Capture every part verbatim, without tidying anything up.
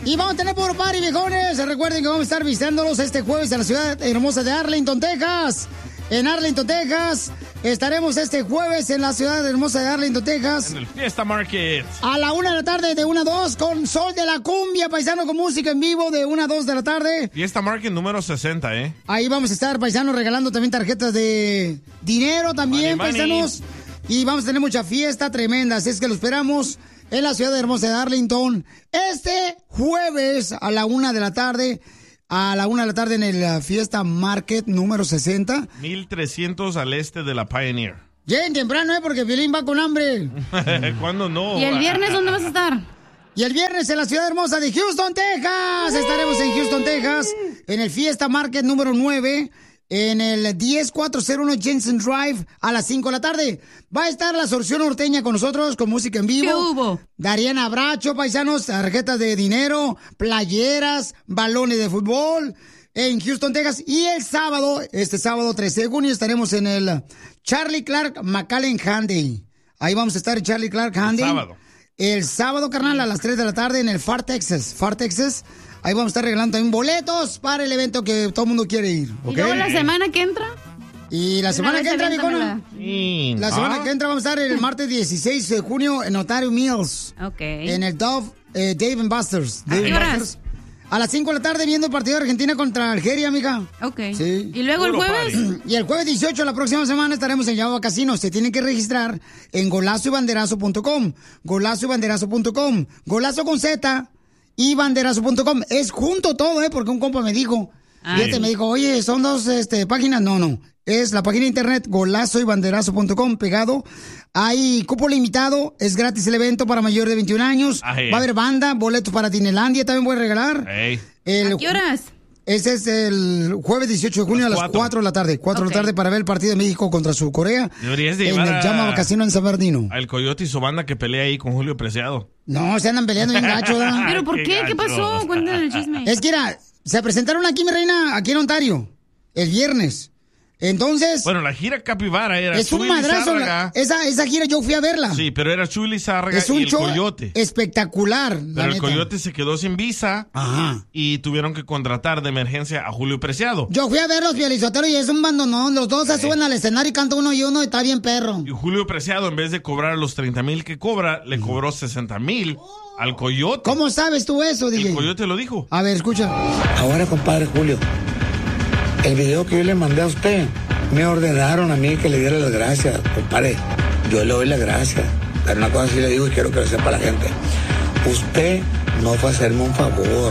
Y vamos a tener por party, viejones. Recuerden que vamos a estar visitándolos este jueves en la ciudad hermosa de Arlington, Texas. En Arlington, Texas. Estaremos este jueves en la ciudad hermosa de Arlington, Texas. En el Fiesta Market. A la una de la tarde, de una a dos, con Sol de la Cumbia, paisano, con música en vivo de una a dos de la tarde. Fiesta Market número sesenta, ¿eh? Ahí vamos a estar, paisanos, regalando también tarjetas de dinero también, money, paisanos. Money. Y vamos a tener mucha fiesta tremenda, así es que lo esperamos en la ciudad hermosa de Arlington. Este jueves a la una de la tarde, a la una de la tarde en el Fiesta Market número sesenta. mil trescientos al este de la Pioneer. Lleguen temprano, ¿eh? Porque Piolín va con hambre. ¿Cuándo no? ¿Y el viernes dónde vas a estar? Y el viernes en la ciudad hermosa de Houston, Texas. Estaremos en Houston, Texas, en el Fiesta Market número nueve. En el diez cuatrocientos uno Jensen Drive a las cinco de la tarde. Va a estar la Solución Norteña con nosotros, con música en vivo. ¿Qué hubo? Darían abracho, paisanos, tarjetas de dinero, playeras, balones de fútbol en Houston, Texas. Y el sábado, este sábado trece de junio, estaremos en el Charlie Clark McAllen Handy. Ahí vamos a estar en Charlie Clark Handy. El sábado. El sábado, carnal, a las tres de la tarde en el Far Texas. Far Texas. Ahí vamos a estar regalando también boletos para el evento que todo el mundo quiere ir. ¿Okay? ¿Y luego la semana que entra? Y la semana que entra, Vicona. Sí. La semana ¿Ah? que entra vamos a estar el martes dieciséis de junio en Ontario Mills. Ok. En el Dove, eh, Dave and Buster's. ¿A qué horas? A las cinco de la tarde viendo el partido de Argentina contra Algeria, amiga. Ok. Sí. ¿Y luego el Puro jueves? party. Y el jueves dieciocho, la próxima semana, estaremos en Yahoo Casino. Se tienen que registrar en golazo y banderazo punto com. golazo y banderazo punto com. Golazo con Z y banderazo punto com. Es junto todo, ¿eh? Porque un compa me dijo, Ay. fíjate, me dijo, oye, son dos este, páginas. No, no. Es la página de internet golazo y banderazo punto com, pegado. Hay cupo limitado, es gratis el evento para mayores de veintiún años. Ay. Va a haber banda, boletos para Tinelandia, también voy a regalar. Ey. El, ¿A qué horas? Ese es el jueves dieciocho de junio a las cuatro. cuatro de la tarde. cuatro Ok. de la tarde para ver el partido de México contra su Corea. Deberías de en llevar el a- Llama Casino en San Bernardino. Al Coyote y su banda que pelea ahí con Julio Preciado. No, se andan peleando bien gacho, ¿verdad? ¿Pero por qué qué? ¿Qué gacho. pasó? Cuéntanos el chisme. Es que era, se presentaron aquí, mi reina, aquí en Ontario, el viernes. Entonces, Bueno, la gira Capibara era es un Chuy madrazo. Lizárraga. la- esa, esa gira yo fui a verla. Sí, pero era Chuy Lizárraga es un y el show Coyote. espectacular. la Pero el neta. Coyote se quedó sin visa Ajá. y tuvieron que contratar de emergencia a Julio Preciado. Yo fui a ver los Piolizoteros y es un bandonón. Los dos se suben al escenario y cantan uno y uno y está bien perro. Y Julio Preciado, en vez de cobrar los treinta mil que cobra, le cobró sesenta mil al Coyote. ¿Cómo sabes tú eso, D J? El Coyote lo dijo. A ver, escucha. Ahora, compadre Julio, el video que yo le mandé a usted, me ordenaron a mí que le diera las gracias. Compadre, yo le doy las gracias. Pero una cosa sí le digo y quiero que lo sepa la gente. Usted no fue a hacerme un favor.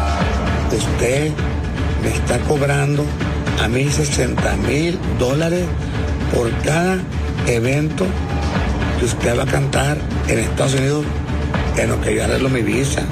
Usted me está cobrando a mí sesenta mil dólares por cada evento que usted va a cantar en Estados Unidos en lo que yo arreglo mi visa.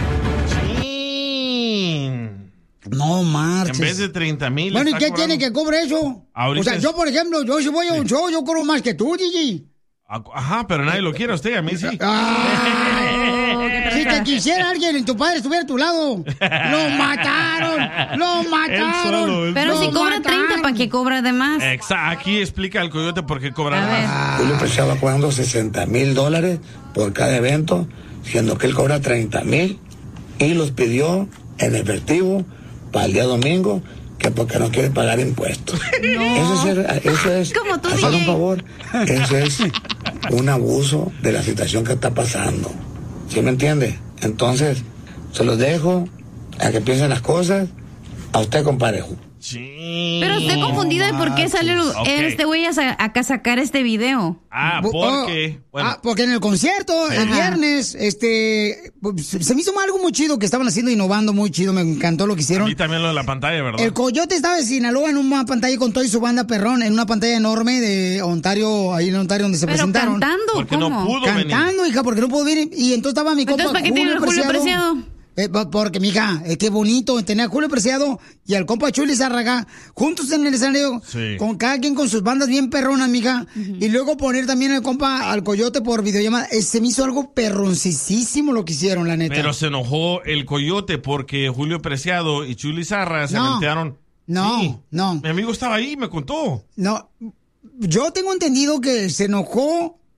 Sí. No marches. En vez de treinta mil. Bueno, ¿y qué tiene que cobre eso? Ahorita O sea, es- yo, por ejemplo, yo si voy a un show, yo cobro más que tú, Gigi. Ajá, pero nadie lo quiere a usted, a mí sí. Ah, si te quisiera alguien y tu padre estuviera a tu lado. ¡Lo mataron! ¡Lo mataron! solo, él Pero ¡Lo si cobra mataron! treinta, ¿para qué cobra de más? Exacto, aquí explica el Coyote por qué cobra A ver. más. Julio Preciado va cobrando sesenta mil dólares por cada evento, siendo que él cobra treinta mil y los pidió en efectivo para el día domingo, que porque no quiere pagar impuestos. Eso es, eso es Como tú, hacer D J. un favor, eso es un abuso de la situación que está pasando. ¿Sí me entiende? Entonces, se los dejo a que piensen las cosas. A usted, compadre. Sí. Pero estoy confundida de por qué salió Ok. este güey a, sa- a sacar este video. Ah, Bu- porque. oh, Bueno, ah, porque en el concierto, el Ajá. viernes, este, se se me hizo algo muy chido que estaban haciendo, innovando muy chido, me encantó lo que a hicieron. mí también lo de la pantalla, ¿verdad? El Coyote estaba en Sinaloa en una pantalla con todo y su banda perrón, en una pantalla enorme de Ontario, ahí en Ontario donde se Pero presentaron. cantando, Porque ¿cómo? no pudo venir. Cantando, hija, porque no pudo venir. Y entonces estaba mi compa Entonces, ¿para qué tiene el Julio Preciado? Eh, po- porque, mija, eh, qué bonito tener a Julio Preciado y al compa Chuy Lizárraga juntos en el escenario, Sí. con cada quien con sus bandas bien perronas, mija. Y luego poner también al compa, al Coyote por videollamada. Eh, se me hizo algo perroncísimo lo que hicieron, la neta. Pero se enojó el Coyote porque Julio Preciado y Chuy Lizarra se No. aventearon. No, Sí. no. Mi amigo estaba ahí y me contó. No, yo tengo entendido que se enojó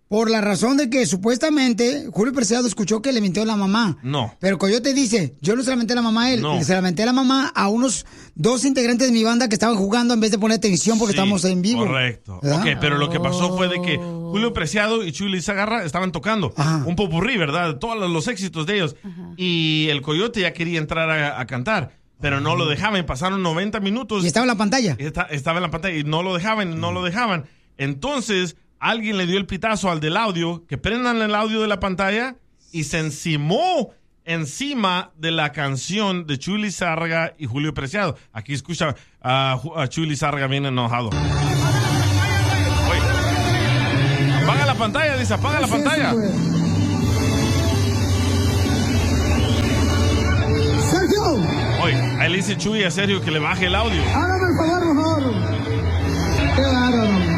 Por la razón de que supuestamente Julio Preciado escuchó que le mintió a la mamá. No. Pero Coyote dice, yo no se la menté a la mamá a él, No. se la menté a la mamá a unos dos integrantes de mi banda que estaban jugando en vez de poner atención porque Sí, estábamos en vivo. Correcto. ¿verdad? Ok, pero lo que pasó fue de que Julio Preciado y Chuy Lizárraga estaban tocando Ajá. un popurrí, ¿verdad? Todos los, los éxitos de ellos. Y el Coyote ya quería entrar a, a cantar, pero no lo dejaban. Pasaron noventa minutos. Y estaba en la pantalla. Está- estaba en la pantalla y no lo dejaban, no lo dejaban. Entonces, alguien le dio el pitazo al del audio, que prendan el audio de la pantalla, y se encimó encima de la canción de Chuy Lizárraga y Julio Preciado. Aquí escucha a, Ju- a Chuy Lizárraga bien enojado. Oye, apaga la pantalla, dice, apaga la pantalla. Sergio, Oye, ahí le dice Chuy a Sergio que le baje el audio. hágame el favor, mejor. Qué bárbaro.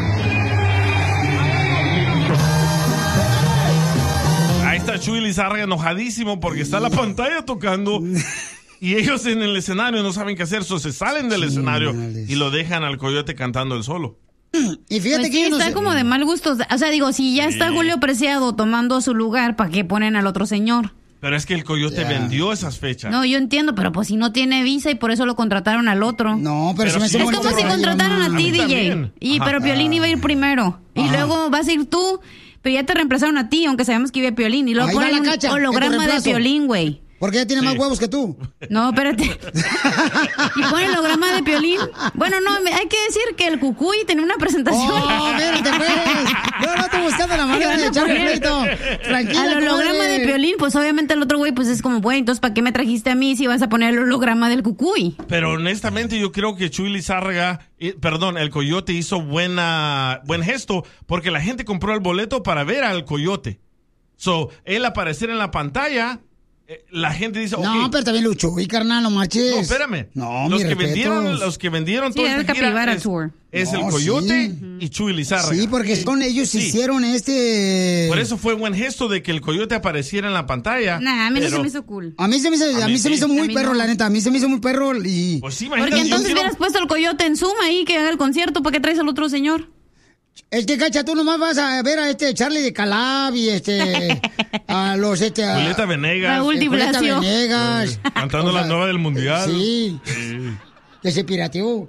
Ahí está Chuy Lizárraga enojadísimo porque está la pantalla tocando y ellos en el escenario no saben qué hacer, so se salen del escenario y lo dejan al Coyote cantando el solo. Y fíjate Pues que sí, yo no está sé- como de mal gusto. O sea, digo, si ya está Julio Preciado tomando su lugar, ¿para qué ponen al otro señor? Pero es que el Coyote Ya. vendió esas fechas. No, yo entiendo, pero pues si no tiene visa y por eso lo contrataron al otro. No, pero, Pero se me sí. hace Es bonito como si rollo, contrataran a ma. ti, A mí D J. también. Y, Ajá. pero Piolín iba a ir primero. Y Ajá. luego vas a ir tú, pero ya te reemplazaron a ti, aunque sabemos que iba Piolín. Y luego Ahí va ponen la un Cacha, es tu holograma de reemplazo. Piolín, güey. Porque ella tiene Sí. más huevos que tú. No, espérate. Y ponen el holograma de Piolín. Bueno, no, me- hay que decir que el Cucuy tenía una presentación. Oh, espérate, pues. No, no estoy buscando la manera de echarle pleito. Tranquila, Al holograma comadre. de Piolín, pues obviamente el otro güey, pues es como, güey, entonces ¿para qué me trajiste a mí si vas a poner el holograma del Cucuy? Pero honestamente yo creo que Chuy Lizárraga, eh, perdón, el Coyote hizo buena, buen gesto porque la gente compró el boleto para ver al Coyote. So, él aparecer en la pantalla, eh, la gente dice, No, ok, pero también luchó. Y carnal, no marches. no, espérame. No, los mis que respetos. vendieron, los que vendieron Sí, toda era esta el gira Capibara es, Tour. es No, el Coyote sí. y Chuy Lizárraga. Sí, porque son ellos Sí. hicieron este... Por eso fue buen gesto de que el Coyote apareciera en la pantalla. Nah, a mí no pero- se me hizo cool. A mí se me hizo, a A mí mí se me sí. hizo muy A mí perro, no. la neta. A mí se me hizo muy perro y... Pues sí, imagínate, Porque yo entonces quiero- hubieras puesto el Coyote en Zoom ahí que haga el concierto. ¿Para qué traes al otro señor? Es que, Cacha, tú nomás vas a ver a este Charlie de Calab y este... a los... este a- Julieta Venegas Raúl Di Julieta Blasio. Venegas. cantando O sea, la nueva del mundial. Sí. Que se pirateó.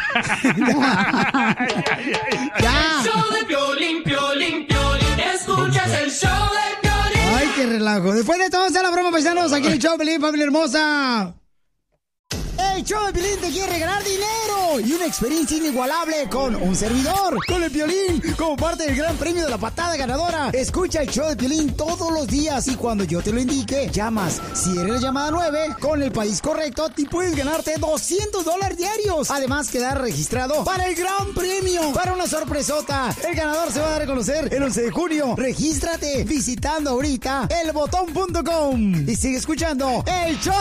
Ya. Show de Piolín, Piolín, Piolín. Escuchas el show de Piolín. Ay, qué relajo. Después de esto vamos a la broma, paisanos. Aquí en el show de Piolín, familia hermosa. El show de Piolín te quiere regalar dinero y una experiencia inigualable con un servidor, con el Piolín, como parte del gran premio de la patada ganadora. Escucha el show de Piolín todos los días y cuando yo te lo indique, llamas. Si eres la llamada nueve, con el país correcto, te puedes ganarte doscientos dólares diarios. Además, quedar registrado para el gran premio, para una sorpresota. El ganador se va a dar a conocer el once de junio. Regístrate visitando ahorita el botón punto com y sigue escuchando el show